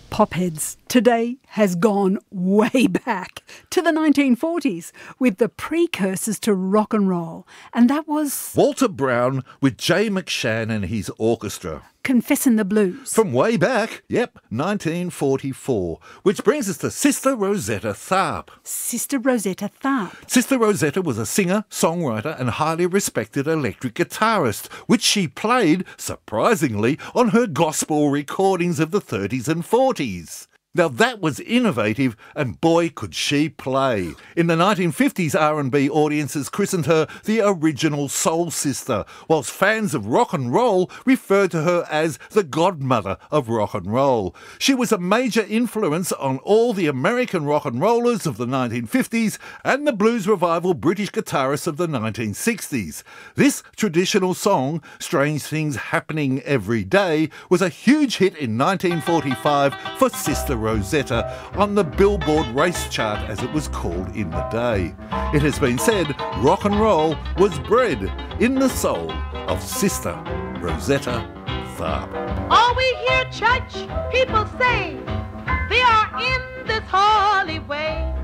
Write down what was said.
Popheads today has gone way back to the 1940s with the precursors to rock and roll, and that was Walter Brown with Jay McShann and his orchestra. Confessin' the Blues. From way back, 1944, which brings us to Sister Rosetta Tharpe. Sister Rosetta Tharpe. Sister Rosetta was a singer, songwriter and highly respected electric guitarist, which she played, surprisingly, on her gospel recordings of the 30s and 40s. Now that was innovative, and boy could she play. In the 1950s, R&B audiences christened her the original soul sister, whilst fans of rock and roll referred to her as the godmother of rock and roll. She was a major influence on all the American rock and rollers of the 1950s and the blues revival British guitarists of the 1960s. This traditional song, Strange Things Happening Every Day, was a huge hit in 1945 for Sister Rosetta on the Billboard race chart, as it was called in the day. It has been said rock and roll was bred in the soul of Sister Rosetta Tharpe. All we hear church people say, they are in this holy way.